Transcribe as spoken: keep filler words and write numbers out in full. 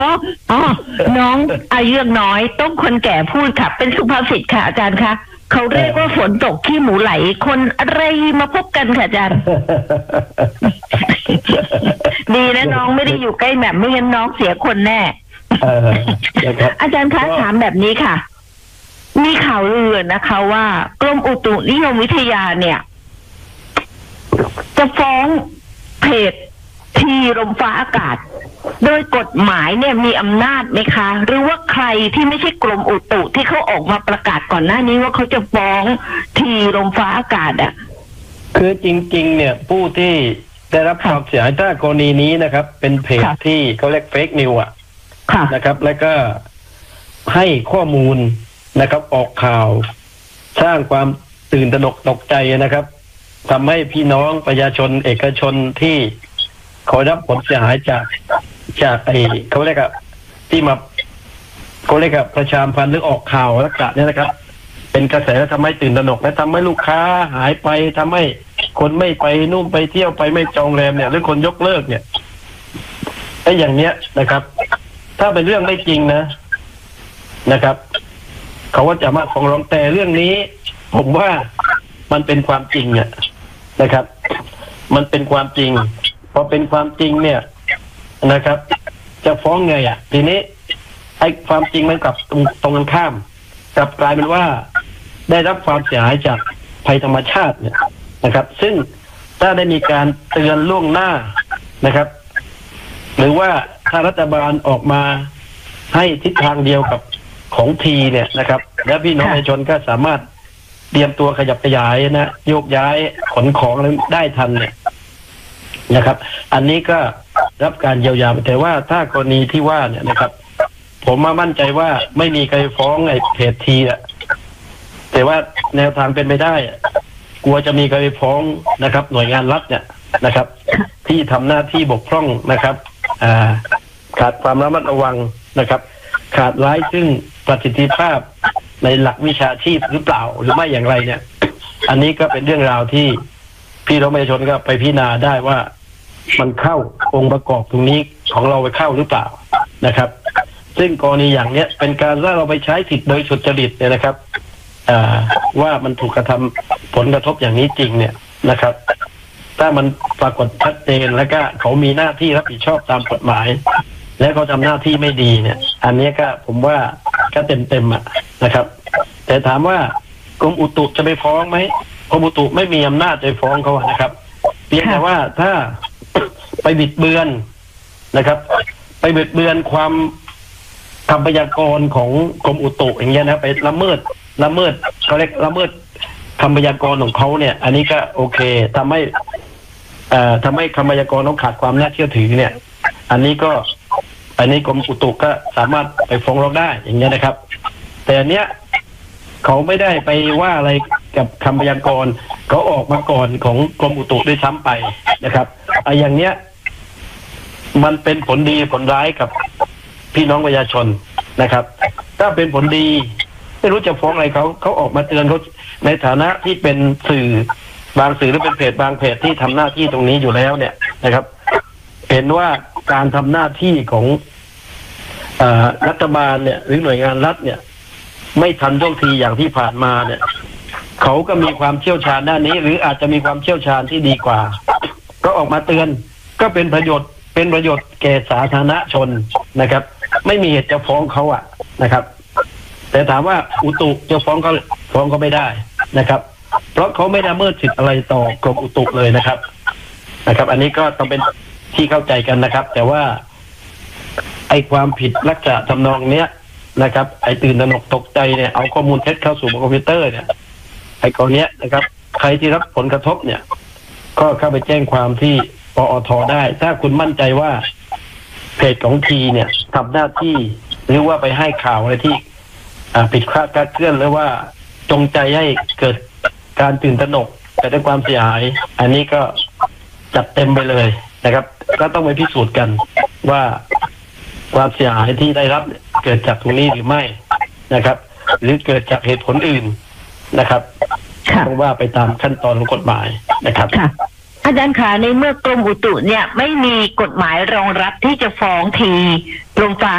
อ๋ออ๋อน้องอายุน้อยต้องคนแก่พูดค่ะเป็นสุภาษิตค่ะอาจารย์คะเขาเรียกว่าฝนตกขี้หมูไหลคนอะไรมาพบกันค่ะอาจารย์ ดีนะน้องไม่ได้อยู่ใกล้แหม่มไม่งั้นน้องเสียคนแน่ อาจารย์คะถามแบบนี้ค่ะมีข่าวลือนะคะว่ากรมอุตุนิยมวิทยาเนี่ยจะฟ้องเพจทีลมฟ้าอากาศโดยกฎหมายเนี่ยมีอำนาจไหมคะหรือว่าใครที่ไม่ใช่กรมอุตุที่เขาออกมาประกาศก่อนหน้านี้ว่าเขาจะฟ้องทีลมฟ้าอากาศอ่ะคือจริงๆเนี่ยผู้ที่ได้รับความเสียหายถ้ากรณีนี้นะครับเป็นเพจที่เขาเรียกเฟกนิวอ่ะนะครับแล้วก็ให้ข้อมูลนะครับออกข่าวสร้างความตื่นตระหนกตกใจนะครับทำให้พี่น้องประชาชนเอกชนที่เขารับผลเสียหายจากจากไอ้เขาเรียกว่าที่มาเขาเรียกว่าประชาพันธ์หรือออกข่าวลักษณะนี้นะครับเป็นกระแสทำให้ตื่นตระหนกและทำให้ลูกค้าหายไปทำให้คนไม่ไปนู่นไปเที่ยวไปไม่จองแรมเนี่ยหรือคนยกเลิกเนี่ยไอ้อย่างเนี้ยนะครับถ้าเป็นเรื่องไม่จริงนะนะครับเขาก็จะมาฟ้องร้องแต่เรื่องนี้ผมว่ามันเป็นความจริงเนี่ยนะครับมันเป็นความจริงพอเป็นความจริงเนี่ยนะครับจะฟ้องไงอ่ะทีนี้ไอ้ความจริงมันกลับตรงตรงกันข้ามกลับกลายเป็นว่าได้รับความเสียหายจากภัยธรรมชาติเนี่ยนะครับซึ่งถ้าได้มีการเตือนล่วงหน้านะครับหรือว่าถ้ารัฐบาลออกมาให้ทิศทางเดียวกับของทีเนี่ยนะครับและพี่น้องประชาชนก็สามารถเตรียมตัวขยับขยายนะโยกย้ายขนของได้ทันเนี่ยนะครับอันนี้ก็รับการเยียวยาแต่ว่าถ้ากรณีที่ว่าเนี่ยนะครับผมมามั่นใจว่าไม่มีใครฟ้องไอ้เพจทีอ่ะแต่ว่าแนวทางเป็นไม่ได้กลัวจะมีใครฟ้องนะครับหน่วยงานรัฐเนี่ยนะครับที่ทำหน้าที่บกพร่องนะครับอ่าขาดความระมัดระวังนะครับขาดร้ายซึ่งประสิทธิภาพในหลักวิชาชีพหรือเปล่าหรือไม่อย่างไรเนี่ยอันนี้ก็เป็นเรื่องราวที่พี่น้องประชาชนก็ไปพิจารณาได้ว่ามันเข้าองค์ประกอบตรงนี้ของเราไปเข้าหรือเปล่านะครับซึ่งกรณีอย่างเนี้ยเป็นการถ้าเราไปใช้สิทธิ์โดยสุจริตเนี่ยนะครับว่ามันถูกกระทำผลกระทบอย่างนี้จริงเนี่ยนะครับถ้ามันปรากฏชัดเจนแล้วก็เขามีหน้าที่รับผิดชอบตามกฎหมายและเขาทำหน้าที่ไม่ดีเนี่ยอันนี้ก็ผมว่าก็เต็มเต็มอ่ะนะครับแต่ถามว่ากรมอุตุจะไปฟ้องไหมกรมอุตุไม่มีอำนาจจะฟ้องเขานะครับเพียงแต่ว่าถ้าไปบิดเบือนนะครับไปบิดเบือนความคำพยากรณ์ของกรมอุตุอย่างเงี้ยนะไปละเมิดละเมิดเขาเรียกละเมิดคำพยากรณ์ของเขาเนี่ยอันนี้ก็โอเคทำให้เอ่อทำให้คำพยากรณ์เขาขาดความน่าเชื่อถือเนี่ยอันนี้ก็อันนี้กรมอุตุก็สามารถไปฟ้องร้องได้อย่างเงี้ยนะครับแต่อันเนี้ยเขาไม่ได้ไปว่าอะไรกับคำพยากรณ์เขาออกมาก่อนของกรมอุตุด้วยซ้ำไปนะครับไอ้อย่างเนี้ยมันเป็นผลดีผลร้ายกับพี่น้องประชาชนนะครับถ้าเป็นผลดีไม่รู้จะฟ้องอะไรเขาเขาออกมาเตือนเขาในฐานะที่เป็นสื่อบางสื่อหรือเป็นเพจบางเพจที่ทำหน้าที่ตรงนี้อยู่แล้วเนี่ยนะครับเห็นว่าการทำหน้าที่ของเอ่อรัฐบาลเนี่ยหรือหน่วยงานรัฐเนี่ยไม่ทันท่วงทีอย่างที่ผ่านมาเนี่ยเขาก็มีความเชี่ยวชาญด้านนี้หรืออาจจะมีความเชี่ยวชาญที่ดีกว่าก็ออกมาเตือนก็เป็นประโยชน์เป็นประโยชน์แก่สาธารณชนนะครับไม่มีเหตุจะฟ้องเขาอะนะครับแต่ถามว่าอุตุจะฟ้องเขาฟ้องก็ไม่ได้นะครับเพราะเขาไม่ละเมิดสิทธิ์อะไรต่อกรมอุตุเลยนะครับนะครับอันนี้ก็ต้องเป็นที่เข้าใจกันนะครับแต่ว่าไอ้ความผิดลักษณะทำนองเนี้ยนะครับไอ้ตื่นตระหนกตกใจเนี่ยเอาข้อมูลเท็จเข้าสู่คอมพิวเตอร์เนี่ยไอ้กรณีเนี้ยนะครับใครที่รับผลกระทบเนี่ยก็เข้าไปแจ้งความที่ปอท.ได้ถ้าคุณมั่นใจว่าเพจของทีเนี่ยทำหน้าที่หรือว่าไปให้ข่าวอะไรที่ผิดคลาดคลาดเคลื่อนหรือว่าจงใจให้เกิดการตื่นตระหนกแต่ได้ความเสียหายอันนี้ก็จัดเต็มไปเลยนะครับก็ต้องไปพิสูจน์กันว่าความเสียหายที่ได้รับเกิดจากตรงนี้หรือไม่นะครับหรือเกิดจากเหตุผลอื่นนะครับต้องว่าไปตามขั้นตอนของกฎหมายนะครับอาจารย์คะในเมื่อกรมอุตุเนี่ยไม่มีกฎหมายรองรับที่จะฟ้องทีลมฟ้า